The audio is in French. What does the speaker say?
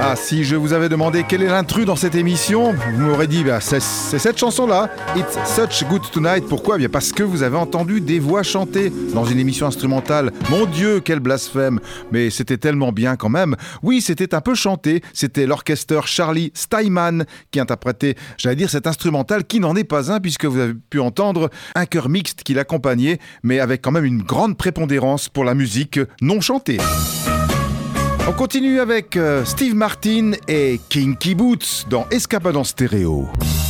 Ah, si je vous avais demandé quel est l'intrus dans cette émission, vous m'aurez dit c'est cette chanson-là, It's Such Good Tonight. Pourquoi ? Bien parce que vous avez entendu des voix chanter dans une émission instrumentale. Mon Dieu, quel blasphème! Mais c'était tellement bien quand même. Oui, c'était un peu chanté. C'était l'orchestre Charlie Steinman qui interprétait, j'allais dire, cet instrumental qui n'en est pas un, puisque vous avez pu entendre un chœur mixte qui l'accompagnait, mais avec quand même une grande prépondérance pour la musique non chantée. On continue avec Steve Martin et Kinky Boots dans Escapada en stéréo.